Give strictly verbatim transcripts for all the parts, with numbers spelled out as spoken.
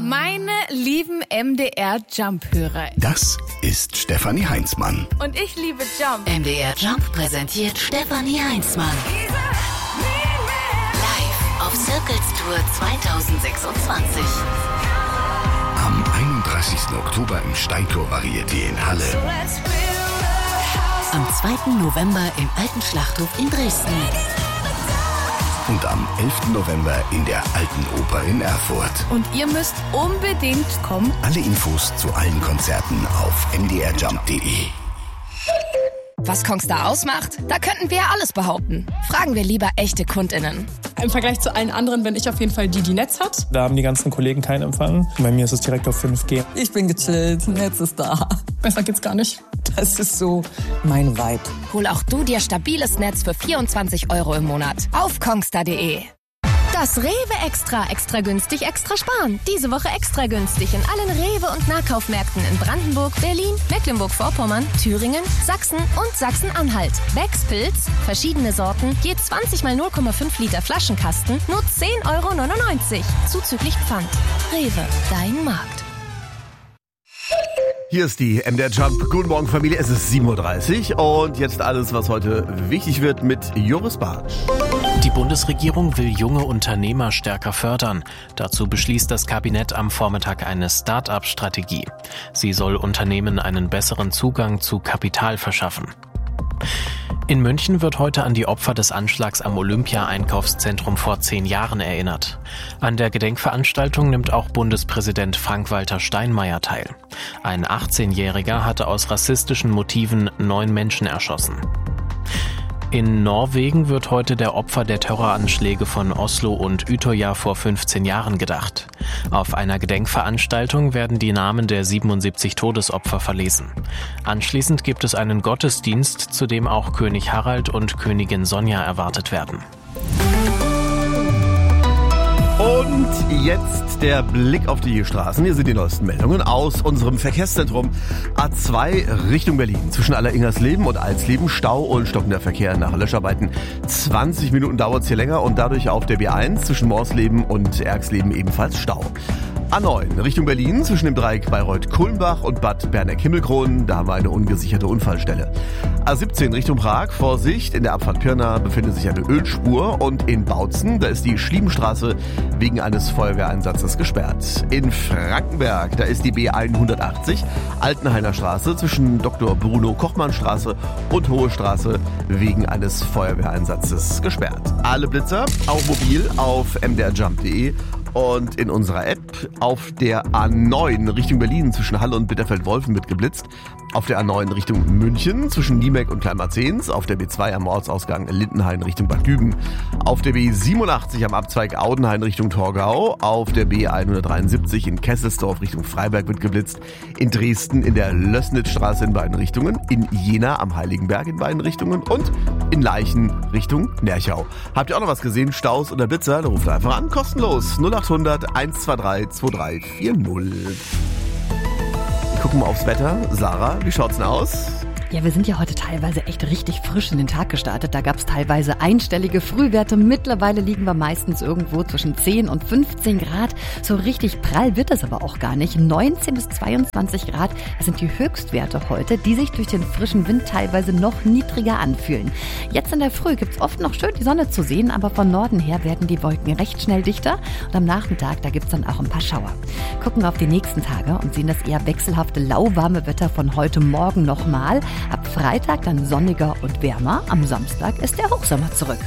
Meine lieben M D R-Jump-Hörer. Das ist Stefanie Heinzmann. Und ich liebe Jump. M D R Jump präsentiert Stefanie Heinzmann. Live auf Circles Tour zwanzig sechsundzwanzig. Am einunddreißigsten Oktober im Steintor Varieté in Halle. Am zweiten November im Alten Schlachthof in Dresden. Und am elften November in der Alten Oper in Erfurt. Und ihr müsst unbedingt kommen. Alle Infos zu allen Konzerten auf m d r jump punkt d e. Was Kongstar ausmacht? Da könnten wir ja alles behaupten. Fragen wir lieber echte KundInnen. Im Vergleich zu allen anderen bin ich auf jeden Fall die, die Netz hat. Da haben die ganzen Kollegen keinen Empfang. Bei mir ist es direkt auf fünf G. Ich bin gechillt, Netz ist da. Besser geht's gar nicht. Das ist so mein Vibe. Hol auch du dir stabiles Netz für vierundzwanzig Euro im Monat auf kongstar punkt de. Das Rewe Extra, extra günstig, extra sparen. Diese Woche extra günstig in allen Rewe- und Nahkaufmärkten in Brandenburg, Berlin, Mecklenburg-Vorpommern, Thüringen, Sachsen und Sachsen-Anhalt. Becks Pilz, verschiedene Sorten, je zwanzig mal null Komma fünf Liter Flaschenkasten, nur zehn Euro neunundneunzig. Zuzüglich Pfand. Rewe, dein Markt. Hier ist die M D R Jump. Guten Morgen, Familie. Es ist sieben Uhr dreißig und jetzt alles, was heute wichtig wird mit Joris Bartsch. Die Bundesregierung will junge Unternehmer stärker fördern. Dazu beschließt das Kabinett am Vormittag eine Start-up-Strategie. Sie soll Unternehmen einen besseren Zugang zu Kapital verschaffen. In München wird heute an die Opfer des Anschlags am Olympia-Einkaufszentrum vor zehn Jahren erinnert. An der Gedenkveranstaltung nimmt auch Bundespräsident Frank-Walter Steinmeier teil. Ein achtzehnjähriger hatte aus rassistischen Motiven neun Menschen erschossen. In Norwegen wird heute der Opfer der Terroranschläge von Oslo und Utøya vor fünfzehn Jahren gedacht. Auf einer Gedenkveranstaltung werden die Namen der siebenundsiebzig Todesopfer verlesen. Anschließend gibt es einen Gottesdienst, zu dem auch König Harald und Königin Sonja erwartet werden. Und jetzt der Blick auf die Straßen. Hier sind die neuesten Meldungen aus unserem Verkehrszentrum. A zwei Richtung Berlin. Zwischen Alleringersleben und Alsleben Stau und stockender Verkehr nach Löscharbeiten. zwanzig Minuten dauert es hier länger und dadurch auf der B eins zwischen Morsleben und Erxleben ebenfalls Stau. A neun Richtung Berlin zwischen dem Dreieck Bayreuth-Kulmbach und Bad Berneck-Himmelkronen. Da haben wir eine ungesicherte Unfallstelle. A siebzehn Richtung Prag. Vorsicht, in der Abfahrt Pirna befindet sich eine Ölspur. Und in Bautzen, da ist die Schliebenstraße wegen eines Feuerwehreinsatzes gesperrt. In Frankenberg, da ist die B hundertachtzig, Altenhainer Straße zwischen Doktor Bruno Kochmann Straße und Hohe Straße wegen eines Feuerwehreinsatzes gesperrt. Alle Blitzer, auch mobil, auf m d r jump punkt d e. Und in unserer App auf der A neun Richtung Berlin zwischen Halle und Bitterfeld-Wolfen wird geblitzt. Auf der A neun Richtung München zwischen Niemek und Kleinmarzens. Auf der B zwei am Ortsausgang Lindenhain Richtung Bad Düben. Auf der B siebenundachtzig am Abzweig Audenhain Richtung Torgau. Auf der B hundertdreiundsiebzig in Kesselsdorf Richtung Freiberg wird geblitzt. In Dresden in der Lößnitzstraße in beiden Richtungen. In Jena am Heiligenberg in beiden Richtungen. Und in Leichen Richtung Nerchau. Habt ihr auch noch was gesehen? Staus oder Blitzer? Dann ruft einfach an. Kostenlos. null achthundert eins zwei drei zwei drei vier null. Wir gucken mal aufs Wetter. Sarah, wie schaut's denn aus? Ja, wir sind ja heute teilweise echt richtig frisch in den Tag gestartet. Da gab es teilweise einstellige Frühwerte. Mittlerweile liegen wir meistens irgendwo zwischen zehn und fünfzehn Grad. So richtig prall wird es aber auch gar nicht. neunzehn bis zweiundzwanzig Grad, das sind die Höchstwerte heute, die sich durch den frischen Wind teilweise noch niedriger anfühlen. Jetzt in der Früh gibt es oft noch schön die Sonne zu sehen, aber von Norden her werden die Wolken recht schnell dichter. Und am Nachmittag, da gibt es dann auch ein paar Schauer. Gucken wir auf die nächsten Tage und sehen das eher wechselhafte, lauwarme Wetter von heute Morgen nochmal. Ab Freitag dann sonniger und wärmer. Am Samstag ist der Hochsommer zurück.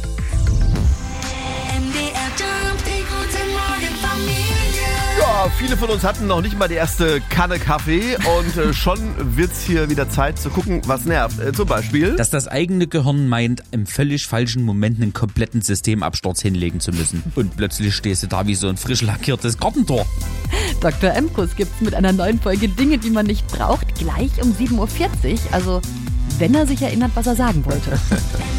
Ja, viele von uns hatten noch nicht mal die erste Kanne Kaffee und äh, schon wird's hier wieder Zeit zu gucken, was nervt. Äh, zum Beispiel, dass das eigene Gehirn meint, im völlig falschen Moment einen kompletten Systemabsturz hinlegen zu müssen. Und plötzlich stehst du da wie so ein frisch lackiertes Gartentor. Doktor Emkus gibt's mit einer neuen Folge Dinge, die man nicht braucht, gleich um sieben Uhr vierzig. Also, wenn er sich erinnert, was er sagen wollte.